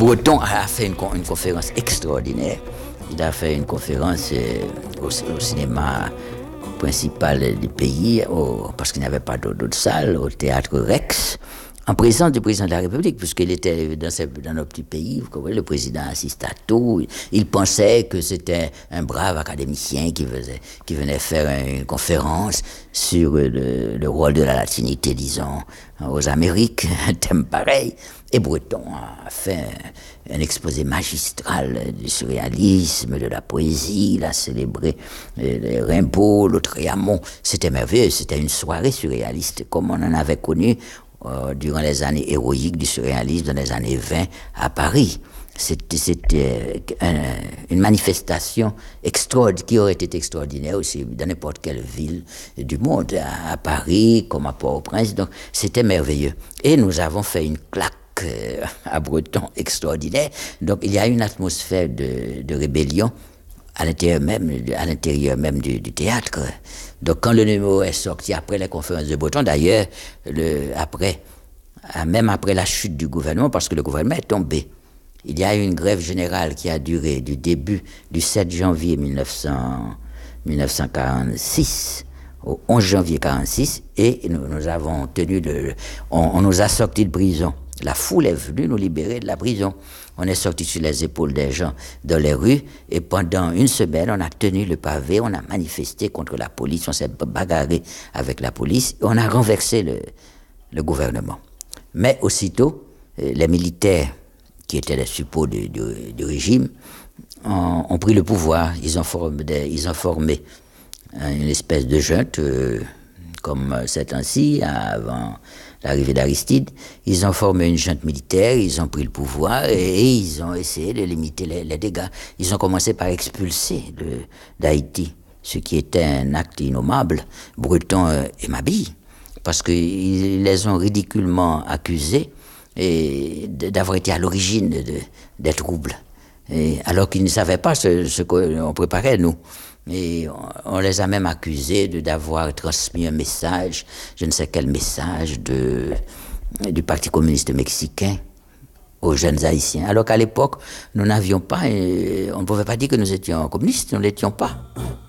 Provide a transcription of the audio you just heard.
Breton a fait une conférence extraordinaire. Il a fait une conférence au cinéma principal du pays, parce qu'il n'y avait pas d'autre salle, au théâtre Rex, en présence du président de la République, puisqu'il était dans nos petits pays. Vous comprenez, le président assiste à tout. Il pensait que c'était un brave académicien qui venait faire une conférence sur le rôle de la latinité, disons, aux Amériques, un thème pareil. Et Breton a fait un exposé magistral du surréalisme, de la poésie. Il a célébré les Rimbaud, Lautréamont. C'était merveilleux, c'était une soirée surréaliste comme on en avait connu durant les années héroïques du surréalisme dans les années 20 à Paris. C'était une manifestation qui aurait été extraordinaire aussi dans n'importe quelle ville du monde, à Paris comme à Port-au-Prince. Donc c'était merveilleux. Et nous avons fait une claque à Breton extraordinaire. Donc il y a une atmosphère de rébellion à l'intérieur même du théâtre. Donc quand le numéro est sorti après la conférence de Breton, d'ailleurs, même après la chute du gouvernement, parce que le gouvernement est tombé, il y a eu une grève générale qui a duré du début du 7 janvier 1946 au 11 janvier 1946, et nous avons on nous a sortis de prison. La foule est venue nous libérer de la prison. On est sorti sur les épaules des gens dans les rues, et pendant une semaine, on a tenu le pavé, on a manifesté contre la police, on s'est bagarré avec la police, et on a renversé le gouvernement. Mais aussitôt, les militaires, qui étaient les suppôts du régime, ont pris le pouvoir. Ils ont formé une espèce de junte, comme ces temps-ci, avant l'arrivée d'Aristide. Ils ont formé une junte militaire, ils ont pris le pouvoir et ils ont essayé de limiter les dégâts. Ils ont commencé par expulser d'Haïti, ce qui était un acte innommable. Breton et Mabille, parce qu'ils les ont ridiculement accusés d'avoir été à l'origine des troubles, alors qu'ils ne savaient pas ce qu'on préparait, nous. Et on les a même accusés d'avoir transmis un message, je ne sais quel message, du Parti communiste mexicain aux jeunes Haïtiens. Alors qu'à l'époque, nous n'avions pas, on ne pouvait pas dire que nous étions communistes, nous ne l'étions pas.